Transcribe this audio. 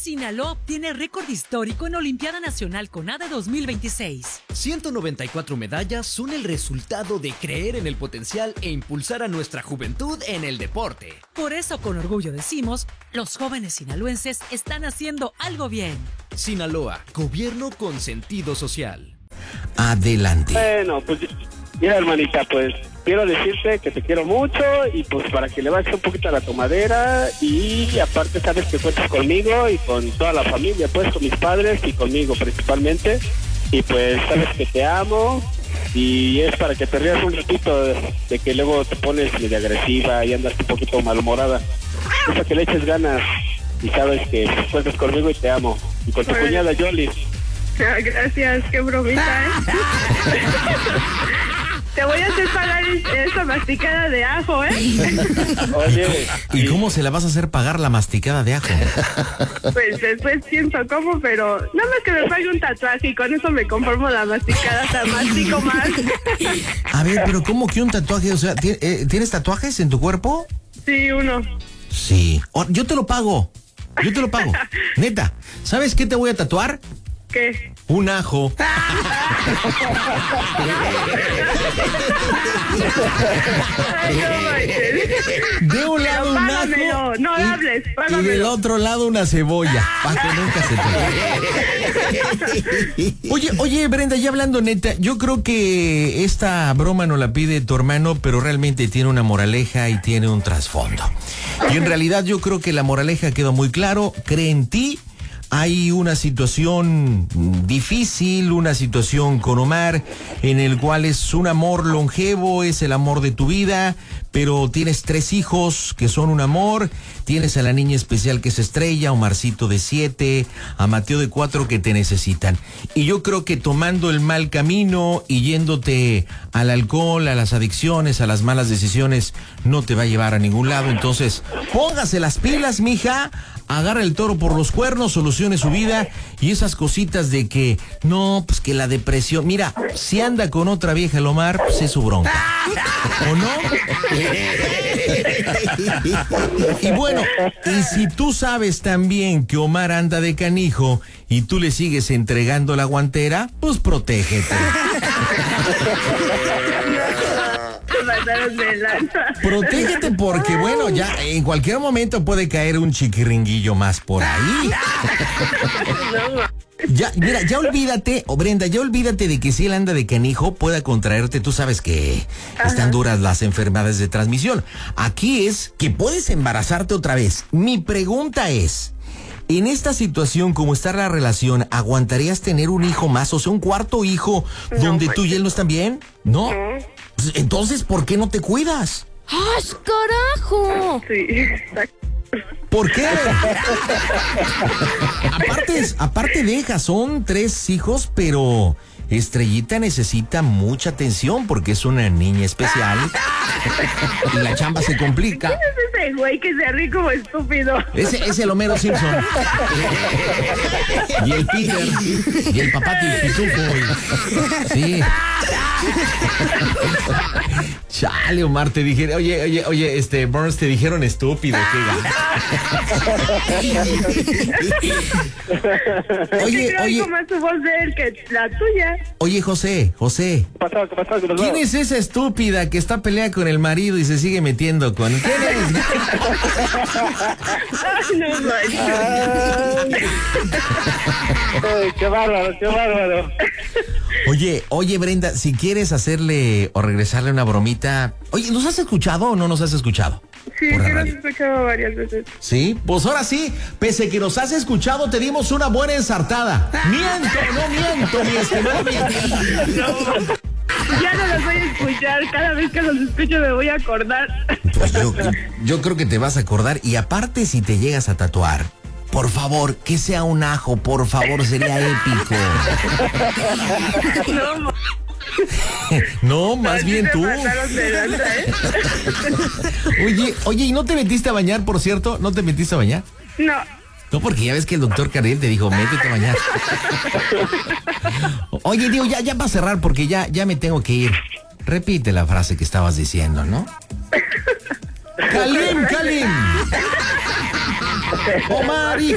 Sinaloa obtiene récord histórico en Olimpiada Nacional CONADE 2026. 194 medallas son el resultado de creer en el potencial e impulsar a nuestra juventud en el deporte. Por eso, con orgullo decimos, los jóvenes sinaloenses están haciendo algo bien. Sinaloa, gobierno con sentido social. Adelante. Bueno, pues mira, hermanita, pues quiero decirte que te quiero mucho y pues para que le bajes un poquito a la tomadera y aparte sabes que cuentas conmigo y con toda la familia, pues con mis padres y conmigo principalmente, y pues sabes que te amo y es para que te rías un ratito de que luego te pones medio agresiva y andas un poquito malhumorada. Es para que le eches ganas y sabes que pues, cuentas conmigo y te amo, y con tu cuñada Yoli. Gracias, qué bromita, ¿eh? Te voy a hacer pagar esa masticada de ajo, ¿eh? Oye. ¿Y cómo se la vas a hacer pagar la masticada de ajo? Pues después pienso cómo, pero nada más que me pague un tatuaje y con eso me conformo la masticada, hasta mastico más. A ver, pero ¿cómo que un tatuaje? O sea, ¿tienes tatuajes en tu cuerpo? Sí, uno. Sí. Yo te lo pago. Neta, ¿sabes qué te voy a tatuar? ¿Qué? Un ajo. De un lado un ajo. No hables, y del otro lado una cebolla. Para que nunca se te... Oye, Brenda, ya hablando neta, yo creo que esta broma no la pide tu hermano, pero realmente tiene una moraleja y tiene un trasfondo. Y en realidad yo creo que la moraleja quedó muy claro. Cree en ti. Hay una situación difícil, una situación con Omar, en el cual es un amor longevo, es el amor de tu vida, pero tienes 3 hijos que son un amor, tienes a la niña especial que es Estrella, a Omarcito de 7, a Mateo de 4 que te necesitan. Y yo creo que tomando el mal camino y yéndote al alcohol, a las adicciones, a las malas decisiones, no te va a llevar a ningún lado. Entonces, póngase las pilas, mija, agarra el toro por los cuernos, solucione su vida y esas cositas de que, no, pues que la depresión, mira, si anda con otra vieja el Omar, pues es su bronca, ¿o no? Y bueno, y si tú sabes también que Omar anda de canijo y tú le sigues entregando la guantera, pues protégete. Protégete porque, bueno, ya en cualquier momento puede caer un chiquiringuillo más por ahí. Ya, mira, ya olvídate, Brenda, ya olvídate de que si él anda de canijo pueda contraerte. Tú sabes que están duras las enfermedades de transmisión. Aquí es que puedes embarazarte otra vez. Mi pregunta es, en esta situación, como está la relación, ¿aguantarías tener un hijo más? O sea, un cuarto hijo donde tú y él no están bien, ¿no? Pues, entonces, ¿por qué no te cuidas? ¡Ay, carajo! Sí, exacto. ¿Por qué? aparte deja, son 3 hijos, pero Estrellita necesita mucha atención porque es una niña especial y la chamba se complica. ¿Quién es ese güey que se ríe como estúpido? Ese es el Homero Simpson. Y el Peter. Y el papá del pitufo. Sí. Chale, Omar, te dijeron, oye, Burns, te dijeron estúpido, qué gana. Oye, más tu voz de él que la tuya. Oye, José. ¿Qué pasó? ¿Quién es esa estúpida que está peleada con el marido y se sigue metiendo con él? ¿Quién es? Ay, qué bárbaro. Oye, Brenda, si quieres hacerle o regresarle una bromita. Oye, ¿nos has escuchado o no nos has escuchado? Sí, que lo he escuchado varias veces. Sí, pues ahora sí, pese que nos has escuchado, te dimos una buena ensartada. No miento, mi estimado. Ya no los voy a escuchar, cada vez que los escucho me voy a acordar. Pues yo creo que te vas a acordar, y aparte si te llegas a tatuar, por favor, que sea un ajo, por favor, sería épico. No, más bien tú. Oye, ¿y no te metiste a bañar, por cierto? ¿No te metiste a bañar? No. No, porque ya ves que el doctor Carriel te dijo, métete a bañar. Oye, digo, ya para cerrar, porque ya me tengo que ir. Repite la frase que estabas diciendo, ¿no? ¡Calim! Omar,